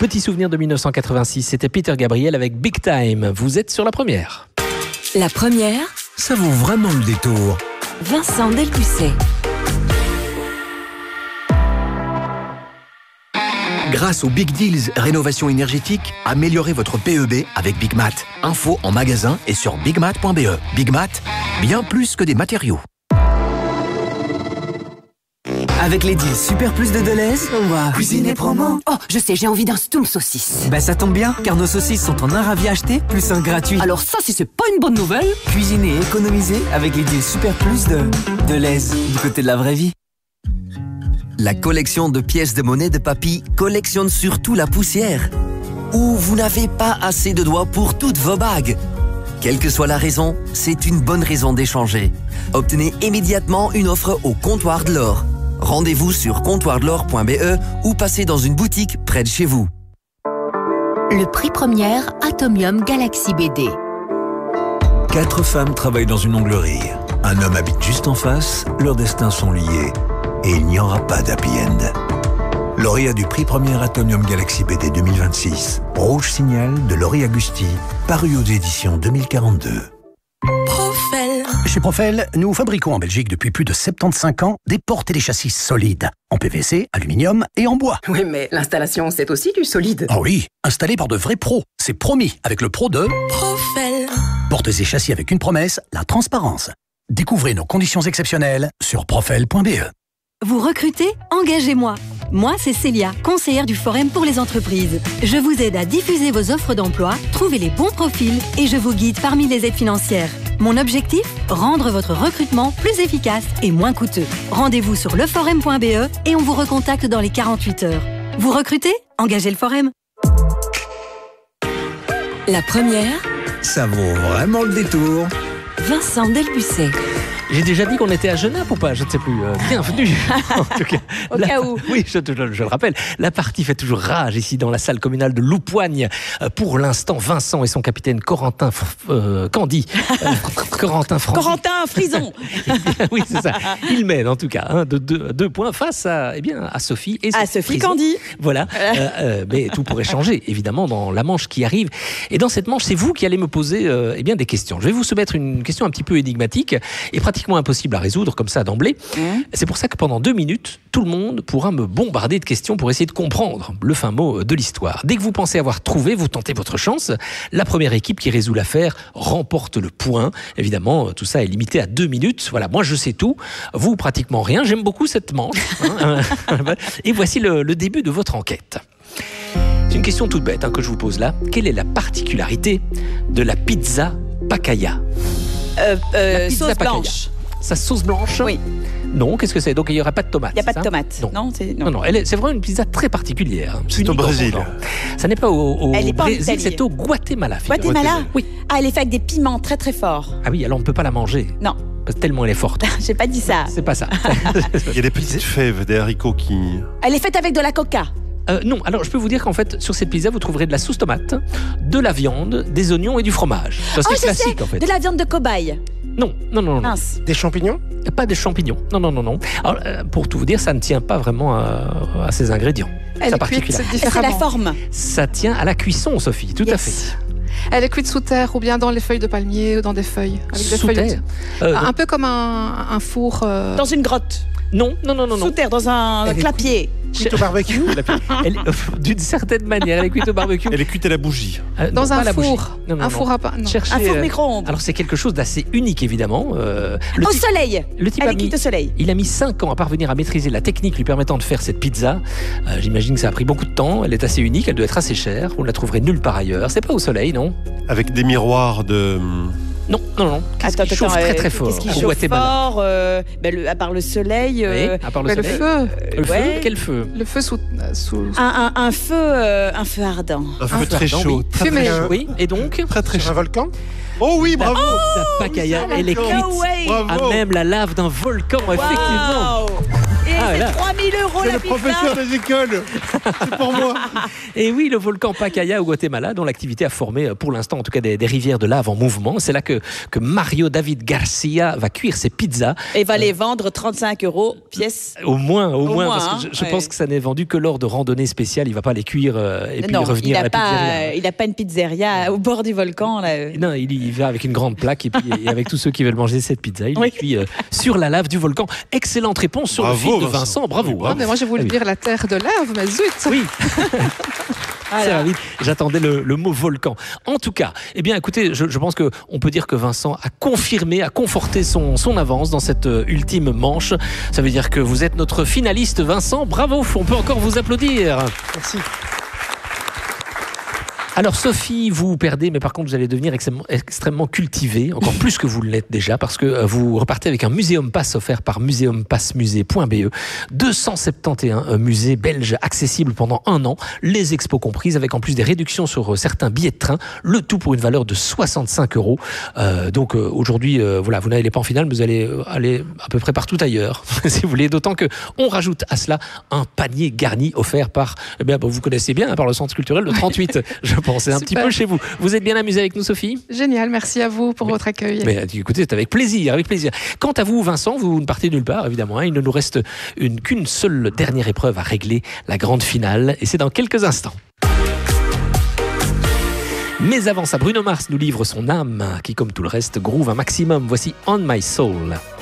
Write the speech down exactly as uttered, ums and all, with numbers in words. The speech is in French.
Petit souvenir de mille neuf cent quatre-vingt-six, c'était Peter Gabriel avec Big Time. Vous êtes sur la première. La première, ça vaut vraiment le détour. Vincent Delpucet. Grâce aux Big Deals Rénovation énergétique, améliorez votre P E B avec Big Mat. Info en magasin et sur big mat point b e. Big Mat, bien plus que des matériaux. Avec les deals Super Plus de Deleuze, on va cuisiner promo. Oh, je sais, j'ai envie d'un stoum saucisse. Bah ça tombe bien, car nos saucisses sont en un ravi acheté, plus un gratuit. Alors ça, si c'est pas une bonne nouvelle. Cuisiner et économiser avec les deals Super Plus de Deleuze, du côté de la vraie vie. La collection de pièces de monnaie de papy collectionne surtout la poussière. Ou vous n'avez pas assez de doigts pour toutes vos bagues. Quelle que soit la raison, c'est une bonne raison d'échanger. Obtenez immédiatement une offre au comptoir de l'or. Rendez-vous sur comptoir de l'or point b e ou passez dans une boutique près de chez vous. Le prix première Atomium Galaxy B D. Quatre femmes travaillent dans une onglerie. Un homme habite juste en face, leurs destins sont liés. Et il n'y aura pas d'happy end. Lauréat du prix premier Atomium Galaxy B D deux mille vingt-six. Rouge Signal de Laurie Agusti, paru aux éditions deux mille quarante-deux. Profel. Chez Profel, nous fabriquons en Belgique depuis plus de soixante-quinze ans des portes et des châssis solides, en P V C, aluminium et en bois. Oui, mais l'installation, c'est aussi du solide. Ah oui, installé par de vrais pros. C'est promis, avec le pro de Profel. Portes et châssis avec une promesse, la transparence. Découvrez nos conditions exceptionnelles sur profel point b e. Vous recrutez? Engagez-moi. Moi, c'est Célia, conseillère du Forum pour les entreprises. Je vous aide à diffuser vos offres d'emploi, trouver les bons profils et je vous guide parmi les aides financières. Mon objectif? Rendre votre recrutement plus efficace et moins coûteux. Rendez-vous sur le forum point b e et on vous recontacte dans les quarante-huit heures. Vous recrutez? Engagez le Forum. La première, Ça vaut vraiment le détour. Vincent Delpucet. J'ai déjà dit qu'on était à Genappe ou pas? Je ne sais plus. Euh, bienvenue. En tout cas, Au la- cas où. Oui, je, je- je le rappelle. La partie fait toujours rage ici dans la salle communale de Loupoigne. Euh, Pour l'instant, Vincent et son capitaine Corentin F- euh, Candy. Euh, Corentin Frandy. Corentin Frison. Oui, c'est ça. Il mène en tout cas hein, de deux, deux points face à, eh bien, à Sophie et À Sophie Frison. Candy. Voilà. Euh, euh, mais tout pourrait changer, évidemment, dans la manche qui arrive. Et dans cette manche, c'est vous qui allez me poser euh, eh bien, des questions. Je vais vous soumettre une question un petit peu énigmatique et pratiquement impossible à résoudre comme ça d'emblée. Mmh. C'est pour ça que pendant deux minutes, tout le monde pourra me bombarder de questions pour essayer de comprendre le fin mot de l'histoire. Dès que vous pensez avoir trouvé, vous tentez votre chance. La première équipe qui résout l'affaire remporte le point. Évidemment, tout ça est limité à deux minutes. Voilà, moi je sais tout, vous pratiquement rien. J'aime beaucoup cette manche. hein. Et voici le, le début de votre enquête. C'est une question toute bête hein, que je vous pose là. Quelle est la particularité de la pizza pacaya? Euh, euh, La pizza sauce pacaya. blanche. Sa sauce blanche? Oui. Non, qu'est-ce que c'est? Donc il n'y aura pas de tomate. Il n'y a pas c'est de ça tomate. Non. Non, c'est Non, non, elle est- c'est vraiment une pizza très particulière. C'est Unique au en son Brésil. genre. Ça n'est pas au, au Elle est pas en Brésil, Italie. c'est au Guatemala. figurez-vous. Guatemala. Oui. Ah, elle est faite avec des piments très très forts. Ah oui, alors on ne peut pas la manger. Non, Parce que tellement elle est forte. j'ai pas dit ça. C'est pas ça. Il y a des petites fèves, des haricots qui... Elle est faite avec de la coca. Euh, non, alors je peux vous dire qu'en fait, sur cette pizza, vous trouverez de la sauce tomate, de la viande, des oignons et du fromage. Ça, c'est Oh, je classique sais, en fait. de la viande de cobaye. Non, non, non, non. Mince. Des champignons? Pas des champignons. Non, non, non, non. Alors, euh, pour tout vous dire, ça ne tient pas vraiment à, à ses ingrédients. Elle Sa est cuite particularité. C'est la différemment. forme. Ça tient à la cuisson, Sophie, tout à Yes. fait. Elle est cuite sous terre ou bien dans les feuilles de palmier ou dans des feuilles. Avec des Sous feuilles terre. au- Euh, Un peu comme un, un four. euh, Dans une grotte. Non, non, non, non, non. Sous terre, dans un Elle est- clapier. Cuite au barbecue? Elle- euh, D'une certaine manière, elle est cuite au barbecue. Elle est cuite à la bougie. Euh, non, Dans pas un la bougie. four. Non, non, un non. four à pain. non. Cherchez, Un four euh, micro-ondes. Alors c'est quelque chose d'assez unique évidemment. Euh, le Au type- soleil. le type Elle a est mis- cuite au soleil. Il a mis cinq ans à parvenir à maîtriser la technique lui permettant de faire cette pizza. Euh, J'imagine que ça a pris beaucoup de temps. Elle est assez unique, elle doit être assez chère. On ne la trouverait nulle part ailleurs. C'est pas au soleil, non? Avec des miroirs de... Non, non, non. Qu'est-ce Attends, qui attends, chauffe très euh, très fort Qu'est-ce qui au chauffe Guatemala? fort euh, ben, le- À part le soleil. euh, Oui, à part le Mais le soleil. feu. Le feu, ouais. quel feu? Le feu sous. euh, sous... un, un, un feu, euh, un feu ardent. Un feu feu très ardent, chaud. oui. Très, Fumé. très chaud. Oui, et donc Très très chaud. Un volcan? Oh oui, bravo! sa pacaya, elle est cuite No way. à Bravo! même la lave d'un volcan, effectivement. Wow. Ah, c'est là. trois mille euros C'est la le pizza. professeur des écoles. C'est pour moi. Et oui, le volcan Pacaya au Guatemala, dont l'activité a formé pour l'instant en tout cas des, des rivières de lave en mouvement. C'est là que, que Mario David Garcia va cuire ses pizzas. Et va les vendre trente-cinq euros pièce. Au moins, au, Au moins, moins, parce que hein, je, je ouais. pense que ça n'est vendu que lors de randonnées spéciales. Il va pas les cuire euh, et puis non, revenir il à n'a la pas, pizzeria. il a pas une pizzeria au bord du volcan. Là. Non, il y va avec une grande plaque et puis et avec tous ceux qui veulent manger cette pizza. Il Oui. les cuit euh, sur la lave du volcan. Excellente réponse sur Bravo, le fil de Vincent. Vincent. Bravo. Oui, bravo. Ah, mais moi, j'ai voulu Ah oui. dire la terre de lave, mais zut. Oui. Voilà. Ça va vite. J'attendais le, le mot volcan. En tout cas, eh bien, écoutez, je, je pense que on peut dire que Vincent a confirmé, a conforté son, son avance dans cette euh, ultime manche. Ça veut dire que vous êtes notre finaliste, Vincent. Bravo. On peut encore vous applaudir. Merci. Alors Sophie, vous perdez, mais par contre vous allez devenir extrêmement, extrêmement cultivé, encore plus que vous l'êtes déjà, parce que vous repartez avec un Muséum Pass offert par muséum pass musée point b e. deux cent soixante et onze musées belges accessibles pendant un an, les expos comprises, avec en plus des réductions sur certains billets de train, le tout pour une valeur de soixante-cinq euros. Euh, donc euh, aujourd'hui, euh, voilà, vous n'allez pas en finale, mais vous allez euh, aller à peu près partout ailleurs, si vous voulez, d'autant que on rajoute à cela un panier garni offert par, eh bien, vous connaissez bien, hein, par le Centre culturel de trente-huit. Je pense, c'est un petit Super. peu chez vous. Vous êtes bien amusé avec nous, Sophie? Génial, merci à vous pour votre accueil. Mais écoutez, c'est avec plaisir, avec plaisir. Quant à vous, Vincent, vous ne partez nulle part, évidemment. Hein. Il ne nous reste une, qu'une seule dernière épreuve à régler, la grande finale, et c'est dans quelques instants. Mais avant ça, Bruno Mars nous livre son âme, qui, comme tout le reste, groove un maximum. Voici On My Soul.